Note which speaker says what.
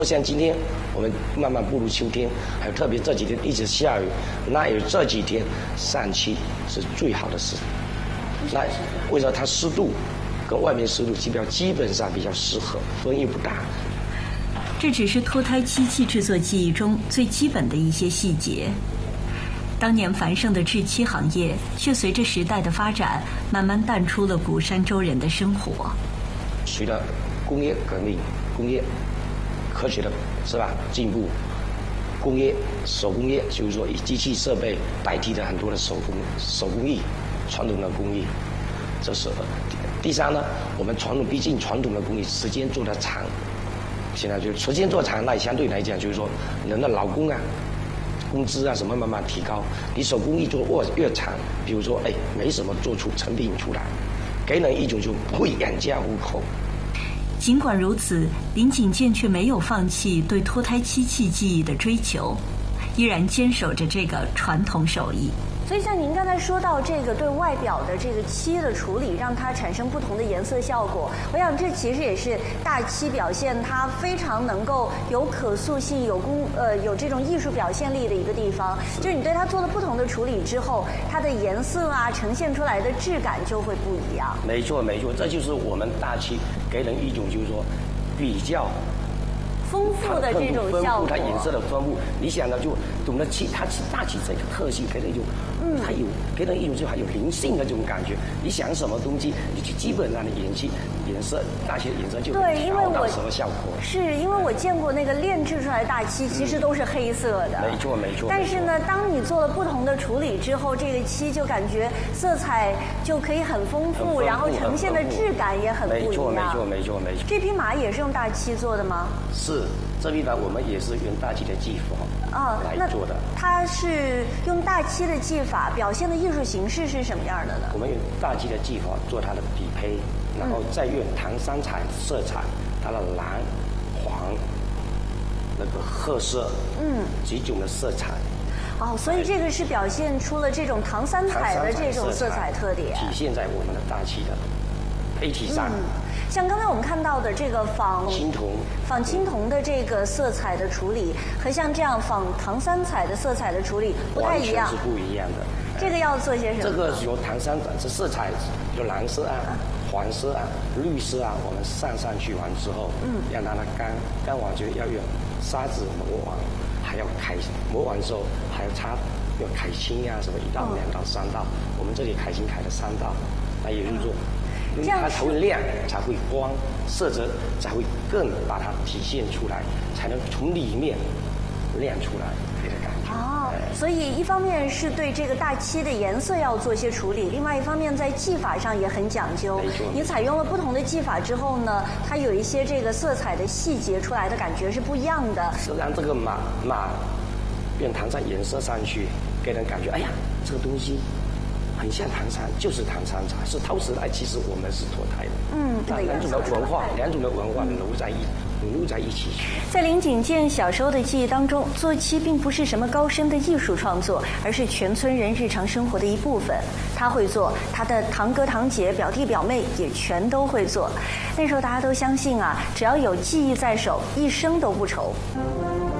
Speaker 1: 像今天我们慢慢步入秋天，还有特别这几天一直下雨，那有这几天疝气是最好的时候。那为什么它湿度跟外面湿度基本上比较适合，风又不大。
Speaker 2: 这只是脱胎漆器制作技艺中最基本的一些细节。当年繁盛的制漆行业，却随着时代的发展，慢慢淡出了古山州人的生活。
Speaker 1: 随着工业革命、工业科学的是吧进步，工业手工业就是说以机器设备代替了很多的手工艺、传统的工艺。这是第三呢，我们毕竟传统的工艺时间做得长，现在就时间做长，那相对来讲就是说人的劳工啊、工资啊什么慢慢提高。你手工艺做越长，比如说没什么做出成品出来，给人一种就不会养家糊口。
Speaker 2: 尽管如此，林景健却没有放弃对脱胎漆器技艺的追求，依然坚守着这个传统手艺。
Speaker 3: 所以像您刚才说到这个对外表的这个漆的处理，让它产生不同的颜色效果，我想这其实也是大漆表现它非常能够有可塑性、有这种艺术表现力的一个地方。就是你对它做了不同的处理之后，它的颜色啊呈现出来的质感就会不一样。
Speaker 1: 没错，这就是我们大漆给人一种就是说比较
Speaker 3: 丰富的这种效果，
Speaker 1: 它颜色的丰富，你想到就懂得它大漆这个特性，给人一种还有给人一种就还有灵性的这种感觉。你想什么东西，你就基本上的颜色大漆的颜色就
Speaker 3: 对，因为我
Speaker 1: 什么效果？
Speaker 3: 是因为我见过那个炼制出来的大漆，其实都是黑色的。
Speaker 1: 没错。
Speaker 3: 但是呢，当你做了不同的处理之后，这个漆就感觉色彩就可以很丰富，然后呈现的质感也很不一样。
Speaker 1: 没错。
Speaker 3: 这匹马也是用大漆做的吗？
Speaker 1: 是。这匹马我们也是用大漆的技法来做的。
Speaker 3: 它是用大漆的技法表现的艺术形式是什么样的呢？
Speaker 1: 我们用大漆的技法做它的底胚，然后再用唐三彩色彩，它的蓝、黄、那个褐色，几种的色彩。
Speaker 3: 所以这个是表现出了这种唐三彩的这种色彩特点，
Speaker 1: 体现在我们的大漆的胚体上。
Speaker 3: 像刚才我们看到的这个仿青铜的这个色彩的处理，和像这样仿唐三彩的色彩的处理不太一样，
Speaker 1: 完全是不一样的。
Speaker 3: 这个要做些什么？
Speaker 1: 这个由唐三彩这色彩，就蓝色啊、黄色啊、绿色啊，我们上去完之后，让它干完就要用砂纸磨完，还要磨完之后还要用揩青啊什么1道、2道、3道，我们这里揩青揩了3道，那也就是说。因为它才会亮，才会光，色泽才会更把它体现出来，才能从里面亮出来这个感觉。
Speaker 3: 所以一方面是对这个大漆的颜色要做些处理，另外一方面在技法上也很讲究。你采用了不同的技法之后呢，它有一些这个色彩的细节出来的感觉是不一样的。
Speaker 1: 是让这个马用唐三颜色上去，给人感觉这个东西。很像唐三，就是唐三彩，是陶瓷来，其实我们是脱胎的。两种的文化融入在一起。
Speaker 3: 在林景健小时候的记忆当中，做漆并不是什么高深的艺术创作，而是全村人日常生活的一部分。他会做，他的堂哥堂姐、表弟表妹也全都会做。那时候大家都相信只要有技艺在手，一生都不愁。